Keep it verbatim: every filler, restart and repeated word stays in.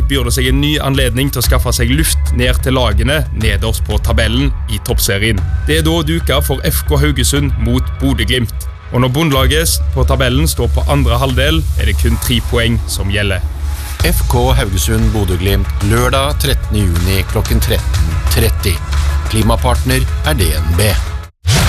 byr det seg en ny anledning til å skaffe seg luft ned til lagene nederst på tabellen i toppserien. Det er da duka for F K Haugesund mot Bodø/Glimt. Og når Bondelaget på tabellen står på andre halvdel, er det kun tre poeng som gjelder. F K Haugesund Bodø/Glimt lørdag trettende juni klokken tretten tretti. Klimapartner er D N B.